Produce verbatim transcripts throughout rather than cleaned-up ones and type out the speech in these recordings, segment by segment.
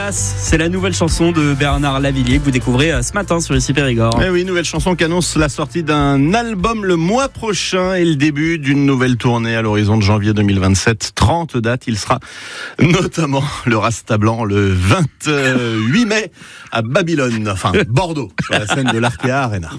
Hélas, c'est la nouvelle chanson de Bernard Lavilliers que vous découvrez ce matin sur ici Périgord. Eh oui, nouvelle chanson qui annonce la sortie d'un album le mois prochain et le début d'une nouvelle tournée à l'horizon de janvier deux mille vingt-sept. trente dates, il sera notamment le Rasta Blanc le vingt-huit mai à Babylone, enfin Bordeaux, sur la scène de l'Arkea Arena.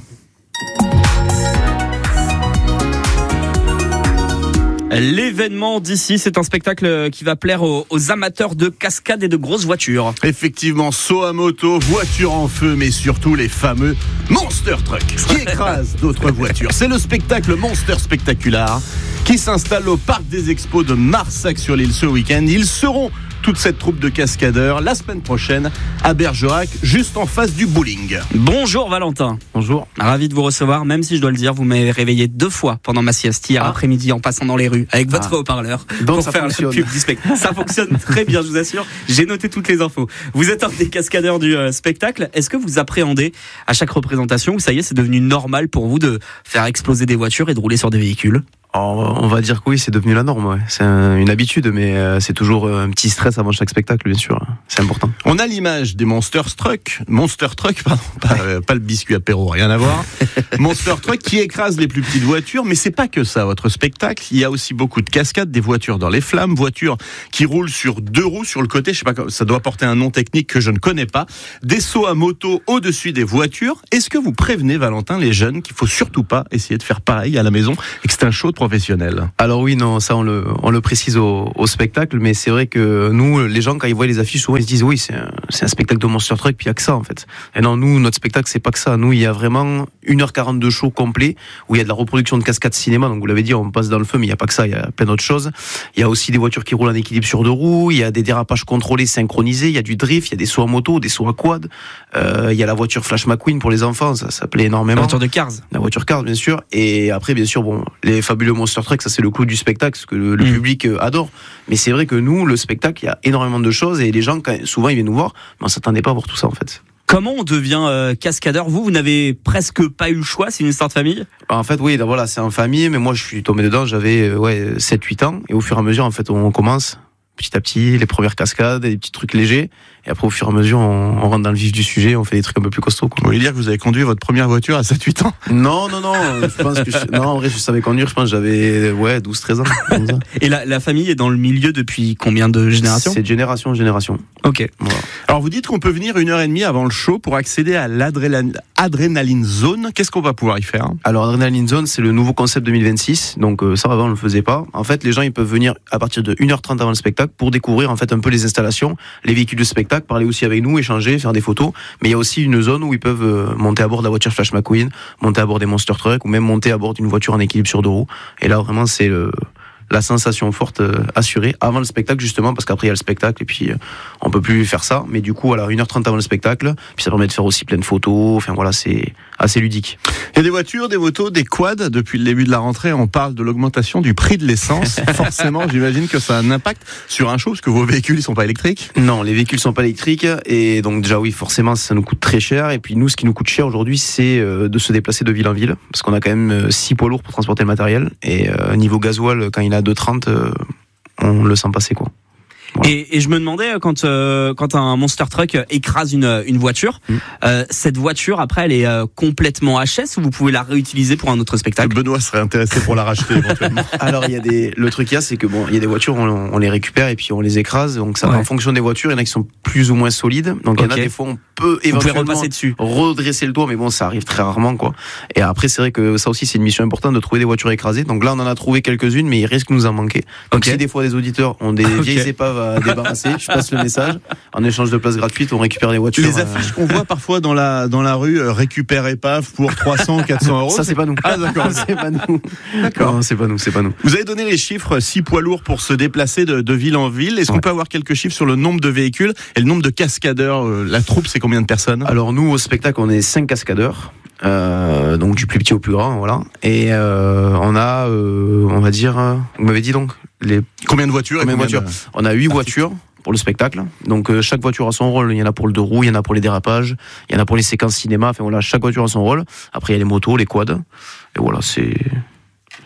L'événement d'ici, c'est un spectacle qui va plaire aux, aux amateurs de cascades et de grosses voitures. Effectivement, saut à moto, voitures en feu, mais surtout les fameux Monster Truck qui écrasent d'autres voitures. C'est le spectacle Monster Spectacular qui s'installe au Parc des Expos de Marsac-sur-l'Île ce week-end. Ils seront toute cette troupe de cascadeurs la semaine prochaine à Bergerac, juste en face du bowling. Bonjour Valentin. Bonjour. Ravi de vous recevoir, même si je dois le dire, vous m'avez réveillé deux fois pendant ma sieste hier ah. après-midi en passant dans les rues avec votre ah. haut-parleur. Donc pour ça faire fonctionne. La pub du spectacle. Ça fonctionne très bien, je vous assure. J'ai noté toutes les infos. Vous êtes un des cascadeurs du euh, spectacle. Est-ce que vous appréhendez à chaque représentation ou ça y est, c'est devenu normal pour vous de faire exploser des voitures et de rouler sur des véhicules ? Alors, on va dire que oui, c'est devenu la norme. Ouais. C'est un, une habitude, mais euh, c'est toujours un petit stress avant chaque spectacle, bien sûr. C'est important. On a l'image des Monster Truck, Monster Truck, pardon, pas, euh, pas le biscuit apéro, rien à voir. Monster Truck qui écrase les plus petites voitures, mais c'est pas que ça. Votre spectacle, il y a aussi beaucoup de cascades, des voitures dans les flammes, voitures qui roulent sur deux roues sur le côté. Je sais pas, ça doit porter un nom technique que je ne connais pas. Des sauts à moto au-dessus des voitures. Est-ce que vous prévenez, Valentin, les jeunes qu'il faut surtout pas essayer de faire pareil à la maison et que c'est un show professionnel? Alors oui, non, ça on le, on le précise au, au spectacle, mais c'est vrai que nous, les gens, quand ils voient les affiches, souvent ils se disent oui, c'est un, c'est un spectacle de Monster Truck, puis il n'y a que ça en fait. Et non, nous, notre spectacle, c'est pas que ça. Nous, il y a vraiment une heure quarante de show complet, où il y a de la reproduction de cascades cinéma, donc vous l'avez dit, on passe dans le feu, mais il n'y a pas que ça, il y a plein d'autres choses. Il y a aussi des voitures qui roulent en équilibre sur deux roues, il y a des dérapages contrôlés, synchronisés, il y a du drift, il y a des sauts à moto, des sauts à quad, euh, il y a la voiture Flash McQueen pour les enfants, ça, ça plaît énormément. La voiture de Cars. La voiture Cars, bien sûr. Et après, bien sûr, bon, les fabuleux Monster Truck, ça c'est le clou du spectacle, ce que le, le mmh. public adore. Mais c'est vrai que nous, le spectacle, il y a énormément de choses et les gens, quand, souvent, ils viennent nous voir, mais on s'attendait pas à voir tout ça en fait. Comment on devient euh, cascadeur ? Vous, vous n'avez presque pas eu le choix, c'est une histoire de famille ? En fait, oui, voilà, c'est en famille, mais moi je suis tombé dedans, j'avais ouais, sept huit ans, et au fur et à mesure, en fait, on commence petit à petit, les premières cascades, des petits trucs légers. Et après, au fur et à mesure, on, on rentre dans le vif du sujet, on fait des trucs un peu plus costauds. Quoi. Vous voulez dire que vous avez conduit votre première voiture à sept huit ans ? Non, non, non. Je pense que je, non, en vrai, je savais conduire. Je pense que j'avais ouais, douze treize ans. Et la, la famille est dans le milieu depuis combien de générations ? C'est de génération en génération. Ok. Voilà. Alors, vous dites qu'on peut venir une heure et demie avant le show pour accéder à l'Adrenaline Zone. Qu'est-ce qu'on va pouvoir y faire ? Alors, Adrenaline Zone, c'est le nouveau concept deux mille vingt-six. Donc, euh, ça, avant, on ne le faisait pas. En fait, les gens, ils peuvent venir à partir de une heure trente avant le spectacle pour découvrir, en fait, un peu les installations, les véhicules de spectacle, parler aussi avec nous, échanger, faire des photos. Mais il y a aussi une zone où ils peuvent monter à bord de la voiture Flash McQueen, monter à bord des Monster Truck ou même monter à bord d'une voiture en équilibre sur deux roues. Et là, vraiment, c'est le, la sensation forte assurée avant le spectacle, justement, parce qu'après, il y a le spectacle et puis on peut plus faire ça. Mais du coup, voilà, une heure trente avant le spectacle, puis ça permet de faire aussi plein de photos. Enfin, voilà, c'est assez ludique. Il y a des voitures, des motos, des quads. Depuis le début de la rentrée, on parle de l'augmentation du prix de l'essence. Forcément, j'imagine que ça a un impact sur un show, parce que vos véhicules, ils sont pas électriques. Non, les véhicules sont pas électriques. Et donc, déjà, oui, forcément, ça nous coûte très cher. Et puis, nous, ce qui nous coûte cher aujourd'hui, c'est de se déplacer de ville en ville. Parce qu'on a quand même six poids lourds pour transporter le matériel. Et euh, niveau gasoil, quand il a deux trente, euh, on le sent passer, quoi. Voilà. Et, et je me demandais quand euh, quand un Monster Truck écrase une une voiture, mmh. euh, cette voiture après elle est euh, complètement H S ou vous pouvez la réutiliser pour un autre spectacle ? Benoît serait intéressé pour la racheter éventuellement. Alors il y a des le truc qu'il y a c'est que bon il y a des voitures on, on les récupère et puis on les écrase donc ça ouais. en fonction des voitures il y en a qui sont plus ou moins solides donc il okay. y en a des fois on peut éventuellement repasser dessus. redresser le toit mais bon ça arrive très rarement quoi. Et après c'est vrai que ça aussi c'est une mission importante de trouver des voitures écrasées donc là on en a trouvé quelques-unes mais il risque de nous en manquer. Donc okay. si des fois des auditeurs ont des okay. vieilles épaves à débarrasser je passe le message. En échange de places gratuites, on récupère les voitures. Les affiches qu'on voit parfois dans la, dans la rue, euh, récupère épave pour trois cents, quatre cents euros. Ça, c'est pas nous. Ah, d'accord. c'est pas nous. D'accord. Non, c'est pas nous, c'est pas nous. Vous avez donné les chiffres, six poids lourds pour se déplacer de, de ville en ville. Est-ce ouais. qu'on peut avoir quelques chiffres sur le nombre de véhicules et le nombre de cascadeurs? euh, La troupe, c'est combien de personnes? Alors, nous, au spectacle, on est cinq cascadeurs. Euh, donc, du plus petit au plus grand, voilà. Et, euh, on a, euh, on va dire, euh, vous m'avez dit donc, les. Combien de voitures? Combien de voitures? De... On a huit voitures pour le spectacle. Donc euh, chaque voiture a son rôle. Il y en a pour le deux roues, il y en a pour les dérapages, il y en a pour les séquences cinéma. Enfin voilà, chaque voiture a son rôle. Après il y a les motos, les quads. Et voilà, c'est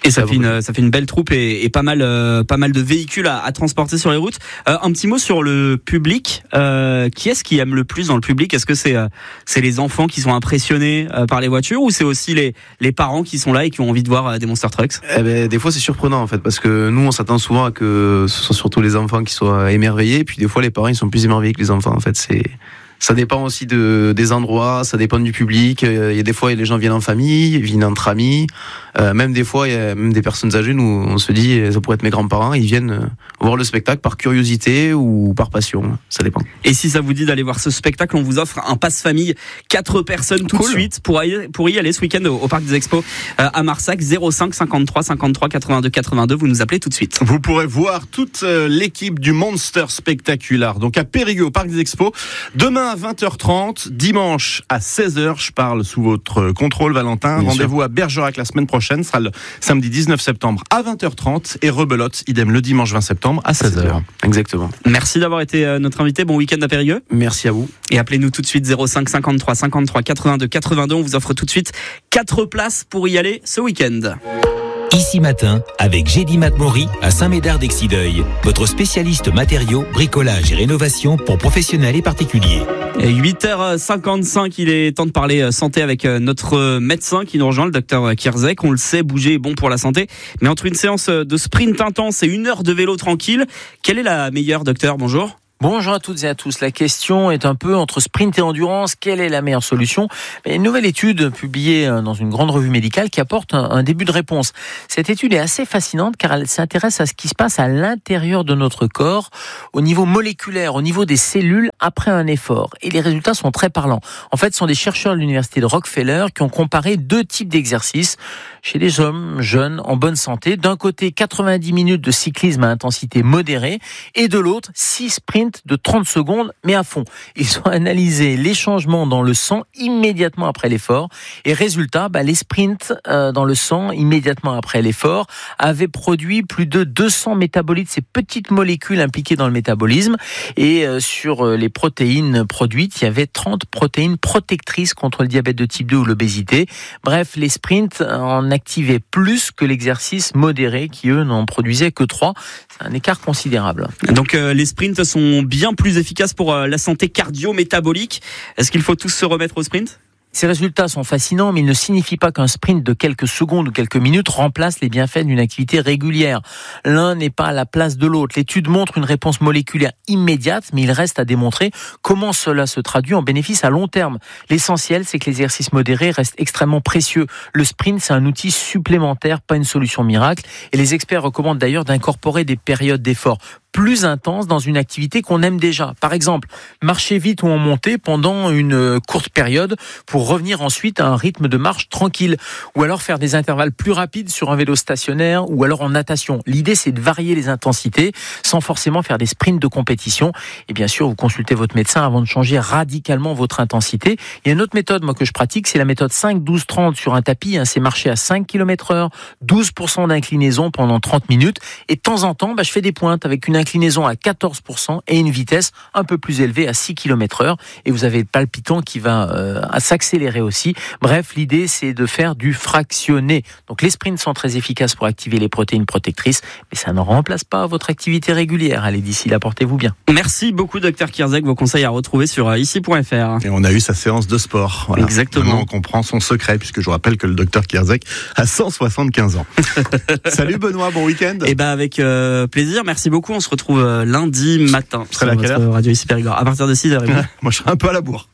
Et ça, ça fait une, ça fait une belle troupe et, et pas mal, euh, pas mal de véhicules à, à transporter sur les routes. Euh, un petit mot sur le public. Euh, qui est-ce qui aime le plus dans le public? Est-ce que c'est, euh, c'est les enfants qui sont impressionnés euh, par les voitures, ou c'est aussi les, les parents qui sont là et qui ont envie de voir euh, des Monster Trucks? Eh ben, des fois c'est surprenant en fait, parce que nous on s'attend souvent à que ce soit surtout les enfants qui soient émerveillés, et puis des fois les parents ils sont plus émerveillés que les enfants en fait. C'est Ça dépend aussi de, des endroits, ça dépend du public. Il y a des fois, les gens viennent en famille, viennent entre amis. Euh, même des fois, il y a même des personnes âgées, nous, on se dit, ça pourrait être mes grands-parents, ils viennent voir le spectacle par curiosité ou par passion, ça dépend. Et si ça vous dit d'aller voir ce spectacle, on vous offre un pass famille, quatre personnes tout cool. de suite pour y, pour y aller ce week-end au, au Parc des Expos euh, à Marsac. Zéro cinq cinquante-trois cinquante-trois quatre-vingt-deux quatre-vingt-deux, vous nous appelez tout de suite. Vous pourrez voir toute euh, l'équipe du Monster Spectacular, donc à Périgueux au Parc des Expos, demain à vingt heures trente, dimanche à seize heures, je parle sous votre contrôle Valentin. Bien Rendez-vous sûr. À Bergerac la semaine prochaine, ce sera le samedi dix-neuf septembre à vingt heures trente, et rebelote, idem le dimanche vingt septembre à seize heures. Exactement. Merci d'avoir été notre invité, bon week-end à Périgueux. Merci à vous. Et appelez-nous tout de suite zéro cinq cinquante-trois cinquante-trois quatre-vingt-deux quatre-vingt-deux, on vous offre tout de suite quatre places pour y aller ce week-end. Ici Matin, avec Gédy Matmori à Saint-Médard-d'Exideuil, votre spécialiste matériaux, bricolage et rénovation pour professionnels et particuliers. Et huit heures cinquante-cinq, il est temps de parler santé avec notre médecin qui nous rejoint, le docteur Kierzek. On le sait, bouger est bon pour la santé. Mais entre une séance de sprint intense et une heure de vélo tranquille, quelle est la meilleure, docteur? Bonjour. Bonjour à toutes et à tous. La question est un peu entre sprint et endurance. Quelle est la meilleure solution? Une nouvelle étude publiée dans une grande revue médicale qui apporte un, un début de réponse. Cette étude est assez fascinante car elle s'intéresse à ce qui se passe à l'intérieur de notre corps, au niveau moléculaire, au niveau des cellules après un effort. Et les résultats sont très parlants. En fait, ce sont des chercheurs de l'université de Rockefeller qui ont comparé deux types d'exercices chez les hommes jeunes en bonne santé. D'un côté, quatre-vingt-dix minutes de cyclisme à intensité modérée, et de l'autre, six sprints de trente secondes, mais à fond. Ils ont analysé les changements dans le sang immédiatement après l'effort. Et résultat, bah, les sprints euh, dans le sang immédiatement après l'effort avaient produit plus de deux cents métabolites, ces petites molécules impliquées dans le métabolisme. Et euh, sur les protéines produites, il y avait trente protéines protectrices contre le diabète de type deux ou l'obésité. Bref, les sprints en activaient plus que l'exercice modéré qui, eux, n'en produisaient que trois. C'est un écart considérable. Donc euh, les sprints sont bien plus efficaces pour euh, la santé cardio-métabolique. Est-ce qu'il faut tous se remettre au sprint ? Ces résultats sont fascinants, mais ils ne signifient pas qu'un sprint de quelques secondes ou quelques minutes remplace les bienfaits d'une activité régulière. L'un n'est pas à la place de l'autre. L'étude montre une réponse moléculaire immédiate, mais il reste à démontrer comment cela se traduit en bénéfice à long terme. L'essentiel, c'est que l'exercice modéré reste extrêmement précieux. Le sprint, c'est un outil supplémentaire, pas une solution miracle. Et les experts recommandent d'ailleurs d'incorporer des périodes d'effort plus intense dans une activité qu'on aime déjà. Par exemple, marcher vite ou en montée pendant une courte période pour revenir ensuite à un rythme de marche tranquille. Ou alors faire des intervalles plus rapides sur un vélo stationnaire ou alors en natation. L'idée, c'est de varier les intensités sans forcément faire des sprints de compétition. Et bien sûr, vous consultez votre médecin avant de changer radicalement votre intensité. Il y a une autre méthode, moi, que je pratique, c'est la méthode cinq douze trente sur un tapis. Hein, c'est marcher à cinq kilomètres heure, douze pour cent d'inclinaison pendant trente minutes. Et de temps en temps, bah, je fais des pointes avec une inclinaison à quatorze pour cent et une vitesse un peu plus élevée à six kilomètres heure, et vous avez le palpitant qui va euh, s'accélérer aussi. Bref, l'idée, c'est de faire du fractionné. Donc les sprints sont très efficaces pour activer les protéines protectrices, mais ça ne remplace pas votre activité régulière. Allez, d'ici là, portez-vous bien. Merci beaucoup, docteur Kierzek. Vos conseils à retrouver sur ici point f r. Et on a eu sa séance de sport. Voilà. Exactement. Maintenant, on comprend son secret, puisque je vous rappelle que le docteur Kierzek a cent soixante-quinze ans. Salut Benoît, bon week-end. Et ben avec euh, plaisir. Merci beaucoup. On se retrouve euh, lundi matin sur la radio ici Périgord à partir de six heures. Moi, je serai un peu à la bourre.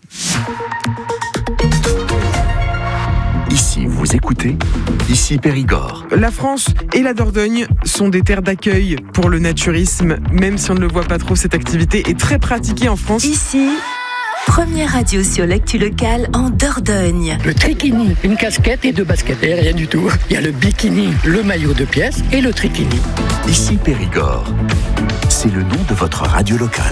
Ici, vous écoutez Ici Périgord. La France et la Dordogne sont des terres d'accueil pour le naturisme. Même si on ne le voit pas trop, cette activité est très pratiquée en France. Ici, première radio sur l'actu locale en Dordogne. Le trikini, une casquette et deux baskets, et rien du tout. Il y a le bikini, le maillot de pièces et le trikini. Ici Périgord, c'est le nom de votre radio locale.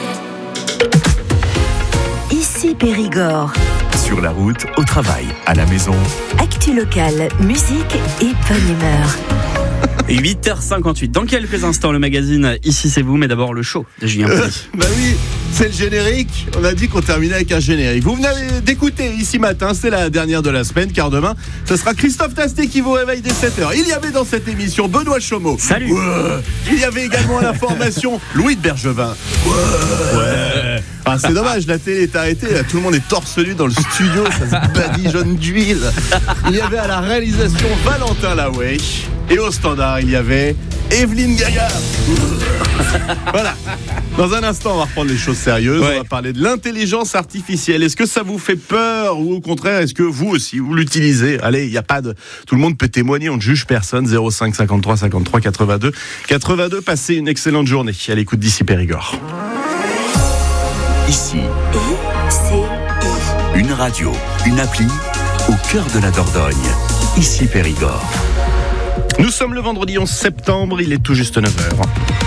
Ici Périgord. Sur la route, au travail, à la maison. Actu locale, musique et bonne humeur. huit heures cinquante-huit. Dans quelques instants, le magazine Ici c'est vous, mais d'abord le show de Julien Pouilly. Bah oui. c'est le générique. On a dit qu'on terminait avec un générique. Vous venez d'écouter ici matin, c'est la dernière de la semaine, car demain, ce sera Christophe Tastet qui vous réveille dès sept heures. Il y avait dans cette émission Benoît Chomeau. Salut. Ouais. Il y avait également à la formation Louis de Bergevin. Ouais. Ouais. Ah, c'est dommage, la télé est arrêtée. Là, tout le monde est torse nu dans le studio, ça se badigeonne d'huile. Il y avait à la réalisation Valentin Laway. Et au standard, il y avait Evelyne Gaillard. Voilà. Dans un instant, on va reprendre les choses sérieuses. Ouais. On va parler de l'intelligence artificielle. Est-ce que ça vous fait peur ou au contraire, est-ce que vous aussi, vous l'utilisez? Allez, il n'y a pas de... Tout le monde peut témoigner, on ne juge personne. zéro cinq cinquante-trois cinquante-trois quatre-vingt-deux quatre-vingt-deux. Passez une excellente journée à l'écoute d'ici Périgord. Ici, une radio, une appli au cœur de la Dordogne. Ici Périgord. Nous sommes le vendredi onze septembre, il est tout juste neuf heures.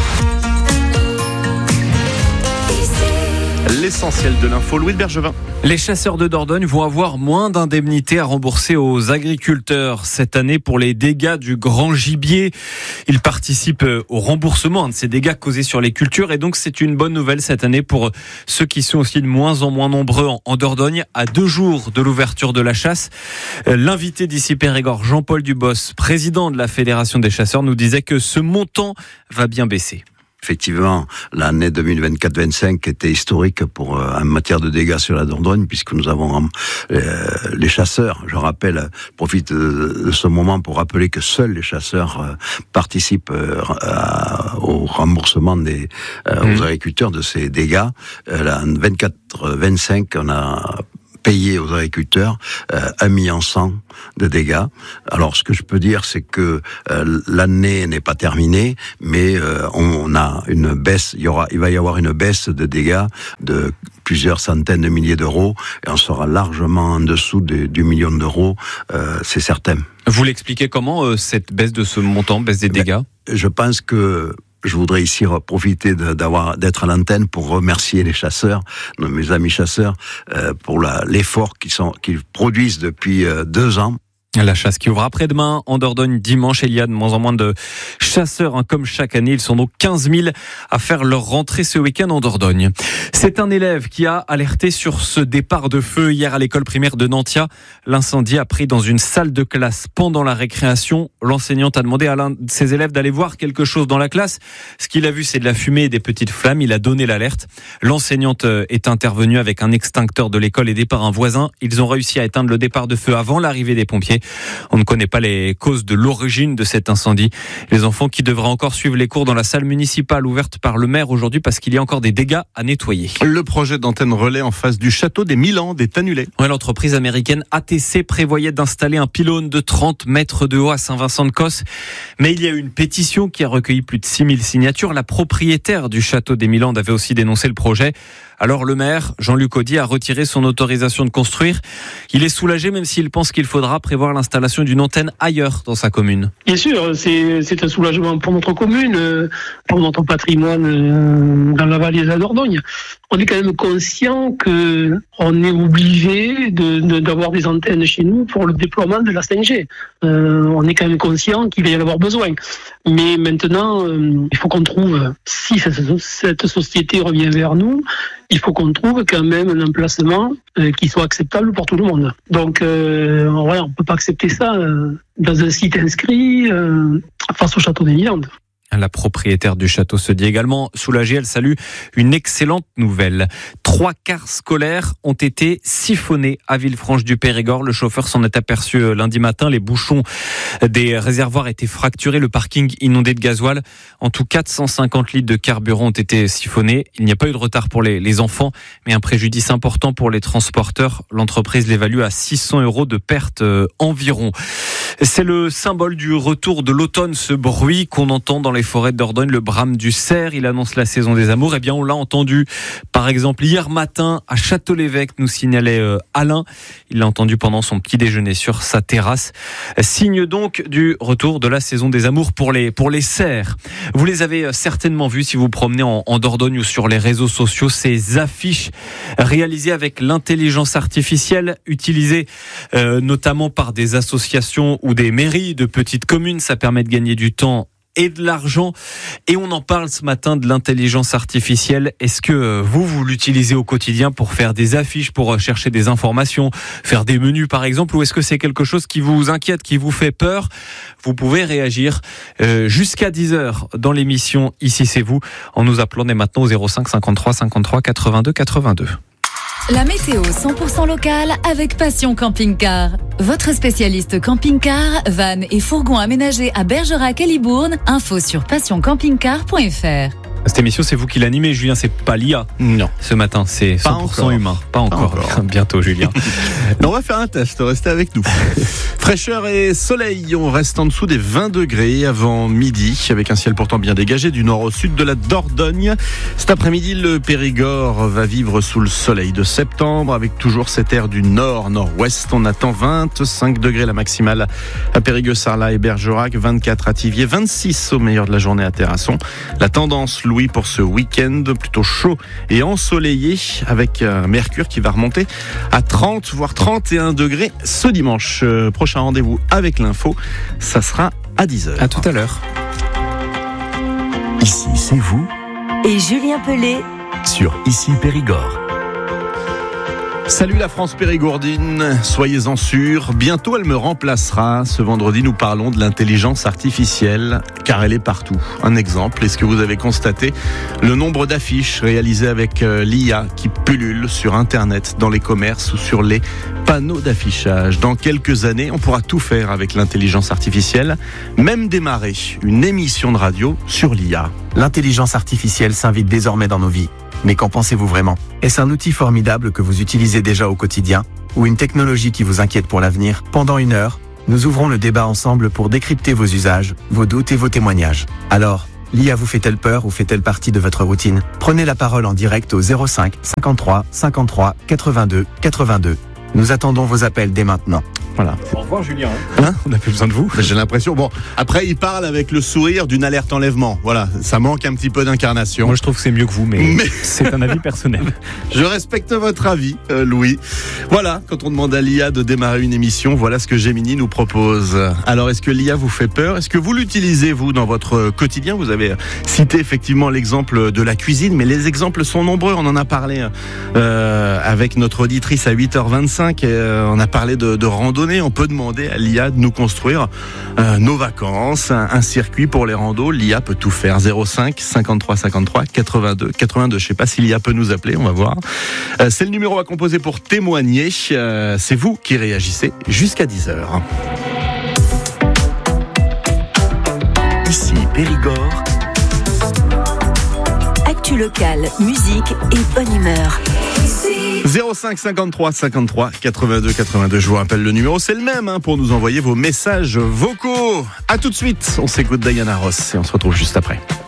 L'essentiel de l'info, Louis de Bergevin. Les chasseurs de Dordogne vont avoir moins d'indemnités à rembourser aux agriculteurs cette année pour les dégâts du grand gibier. Ils participent au remboursement de ces dégâts causés sur les cultures et donc c'est une bonne nouvelle cette année pour ceux qui sont aussi de moins en moins nombreux en Dordogne. À deux jours de l'ouverture de la chasse, l'invité d'ici Périgord, Jean-Paul Dubos, président de la Fédération des chasseurs, nous disait que ce montant va bien baisser. Effectivement, l'année deux mille vingt-quatre vingt-cinq était historique pour euh, en matière de dégâts sur la Dordogne, puisque nous avons euh, les chasseurs. Je rappelle, je profite de, de ce moment pour rappeler que seuls les chasseurs euh, participent euh, à, au remboursement des euh, mmh. aux agriculteurs de ces dégâts. Euh, là, en vingt-quatre vingt-cinq, on a payer aux agriculteurs euh, un million cent de dégâts. Alors, ce que je peux dire, c'est que euh, l'année n'est pas terminée, mais euh, on a une baisse. Il y aura, il va y avoir une baisse de dégâts de plusieurs centaines de milliers d'euros, et on sera largement en dessous de, du million d'euros, euh, c'est certain. Vous l'expliquez comment euh, cette baisse de ce montant, baisse des dégâts ? Ben, je pense que je voudrais ici profiter de, d'avoir, d'être à l'antenne pour remercier les chasseurs, mes amis chasseurs, euh, pour la, l'effort qu'ils, sont, qu'ils produisent depuis euh, deux ans. La chasse qui ouvre après-demain en Dordogne dimanche. Il y a de moins en moins de chasseurs, hein, comme chaque année. Ils sont donc quinze mille à faire leur rentrée ce week-end en Dordogne. C'est un élève qui a alerté sur ce départ de feu hier à l'école primaire de Nantia. L'incendie a pris dans une salle de classe pendant la récréation. L'enseignante a demandé à l'un de ses élèves d'aller voir quelque chose dans la classe. Ce qu'il a vu, c'est de la fumée et des petites flammes. Il a donné l'alerte. L'enseignante est intervenue avec un extincteur de l'école aidé par un voisin. Ils ont réussi à éteindre le départ de feu avant l'arrivée des pompiers. On ne connaît pas les causes de l'origine de cet incendie. Les enfants qui devraient encore suivre les cours dans la salle municipale ouverte par le maire aujourd'hui parce qu'il y a encore des dégâts à nettoyer. Le projet d'antenne relais en face du château des mille ans est annulé. Ouais, l'entreprise américaine A T C prévoyait d'installer un pylône de trente mètres de haut à Saint-Vincent-de-Cosse. Mais il y a eu une pétition qui a recueilli plus de six mille signatures. La propriétaire du château des mille ans avait aussi dénoncé le projet. Alors le maire, Jean-Luc Audier, a retiré son autorisation de construire. Il est soulagé même s'il pense qu'il faudra prévoir l'installation d'une antenne ailleurs dans sa commune. Bien sûr, c'est, c'est un soulagement pour notre commune, pour notre patrimoine dans la vallée de la Dordogne. On est quand même conscient qu'on est obligé de, de, d'avoir des antennes chez nous pour le déploiement de la cinq G. Euh, on est quand même conscient qu'il va y en avoir besoin. Mais maintenant, euh, il faut qu'on trouve, si cette, cette société revient vers nous, il faut qu'on trouve quand même un emplacement euh, qui soit acceptable pour tout le monde. Donc, euh, voilà, on ne peut pas accepter ça euh, dans un site inscrit euh, face au château des Milandes. La propriétaire du château se dit également soulagée. Elle salue une excellente nouvelle. Trois cars scolaires ont été siphonnés à Villefranche-du-Périgord. Le chauffeur s'en est aperçu lundi matin. Les bouchons des réservoirs étaient fracturés. Le parking inondé de gasoil. En tout, quatre cent cinquante litres de carburant ont été siphonnés. Il n'y a pas eu de retard pour les, les enfants, mais un préjudice important pour les transporteurs. L'entreprise l'évalue à six cents euros de perte euh, environ. C'est le symbole du retour de l'automne, ce bruit qu'on entend dans les forêts de Dordogne, le brame du cerf. Il annonce la saison des amours. Eh bien, on l'a entendu, par exemple, hier matin à Château-l'Évêque, nous signalait euh, Alain. Il l'a entendu pendant son petit déjeuner sur sa terrasse. Signe donc du retour de la saison des amours pour les, pour les cerfs. Vous les avez certainement vus si vous promenez en, en Dordogne ou sur les réseaux sociaux, ces affiches réalisées avec l'intelligence artificielle, utilisées euh, notamment par des associations ou des mairies de petites communes. Ça permet de gagner du temps et de l'argent. Et on en parle ce matin de l'intelligence artificielle. Est-ce que vous, vous l'utilisez au quotidien pour faire des affiches, pour chercher des informations, faire des menus par exemple, ou est-ce que c'est quelque chose qui vous inquiète, qui vous fait peur? Vous pouvez réagir euh, jusqu'à dix heures dans l'émission Ici c'est vous, en nous appelant dès maintenant au zéro cinq cinquante-trois cinquante-trois quatre-vingt-deux quatre-vingt-deux. La météo cent pour cent locale avec Passion Camping-Car. Votre spécialiste camping-car, van et fourgon aménagés à Bergerac et Libourne. Info sur passion camping car point f r. Cette émission, c'est vous qui l'animez, Julien, c'est pas l'I A. Non. Ce matin, c'est cent pour cent humain. Pas encore. Pas encore. Bientôt, Julien. Non, on va faire un test, restez avec nous. Fraîcheur et soleil, on reste en dessous des vingt degrés avant midi, avec un ciel pourtant bien dégagé du nord au sud de la Dordogne. Cet après-midi, le Périgord va vivre sous le soleil de septembre, avec toujours cet air du nord-nord-ouest. On attend vingt-cinq degrés la maximale à Périgueux-Sarlat et Bergerac, vingt-quatre à Thiviers, vingt-six au meilleur de la journée à Terrasson. La tendance, Louis, pour ce week-end plutôt chaud et ensoleillé, avec un mercure qui va remonter à trente voire trente et un degrés ce dimanche. Euh, prochain rendez-vous avec l'info, ça sera à dix heures. À tout à l'heure. Ici c'est vous Et Julien Pelé sur Ici Périgord. Salut la France périgourdine, soyez-en sûrs, bientôt elle me remplacera. Ce vendredi, nous parlons de l'intelligence artificielle, car elle est partout. Un exemple, est-ce que vous avez constaté le nombre d'affiches réalisées avec euh, l'I A qui pullule sur Internet, dans les commerces ou sur les panneaux d'affichage? Dans quelques années, on pourra tout faire avec l'intelligence artificielle, même démarrer une émission de radio sur l'I A. L'intelligence artificielle s'invite désormais dans nos vies. Mais qu'en pensez-vous vraiment ? Est-ce un outil formidable que vous utilisez déjà au quotidien ou une technologie qui vous inquiète pour l'avenir ? Pendant une heure, nous ouvrons le débat ensemble pour décrypter vos usages, vos doutes et vos témoignages. Alors, l'I A vous fait-elle peur ou fait-elle partie de votre routine ? Prenez la parole en direct au zéro cinq cinquante-trois cinquante-trois quatre-vingt-deux quatre-vingt-deux. Nous attendons vos appels dès maintenant. Voilà. Au revoir Julien. Hein, on n'a plus besoin de vous. J'ai l'impression. Bon, après il parle avec le sourire d'une alerte enlèvement. Voilà, ça manque un petit peu d'incarnation. Moi je trouve que c'est mieux que vous, mais, mais... c'est un avis personnel. Je respecte votre avis, euh, Louis. Voilà, quand on demande à l'I A de démarrer une émission, voilà ce que Gemini nous propose. Alors, est-ce que l'I A vous fait peur ? Est-ce que vous l'utilisez vous dans votre quotidien ? Vous avez cité effectivement l'exemple de la cuisine, mais les exemples sont nombreux. On en a parlé euh, avec notre auditrice à huit heures vingt-cinq. Et, euh, on a parlé de, de randonnée. On peut demander à l'I A de nous construire euh, nos vacances, un, un circuit pour les randos. L'I A peut tout faire. zéro cinq cinquante-trois cinquante-trois quatre-vingt-deux quatre-vingt-deux. Je ne sais pas si l'I A peut nous appeler, on va voir. Euh, c'est le numéro à composer pour témoigner. Euh, c'est vous qui réagissez jusqu'à dix heures. Ici Périgord. Actu locale, musique et bonne humeur. zéro cinq cinquante-trois cinquante-trois quatre-vingt-deux quatre-vingt-deux. Je vous rappelle le numéro, c'est le même hein, pour nous envoyer vos messages vocaux. À tout de suite, on s'écoute Diana Ross et on se retrouve juste après.